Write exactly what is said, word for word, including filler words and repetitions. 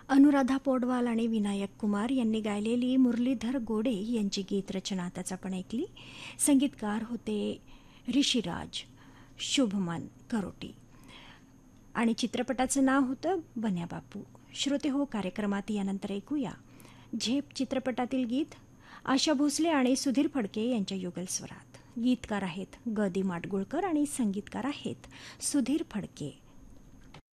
अनुराधा पौडवाल आणि विनायक कुमार यांनी गायलेली मुरलीधर गोडे यांची गीतरचना त्याच आपण ऐकली. संगीतकार होते ऋषिराज शुभमन करोटी आणि चित्रपटाचं नाव होतं बन्या बापू. श्रोते हो, कार्यक्रमात यानंतर ऐकूया झेप चित्रपटातील गीत आशा भोसले आणि सुधीर फडके यांच्या युगलस्वरात. गीतकार आहेत ग दी माडगुळकर आणि संगीतकार आहेत सुधीर फडके.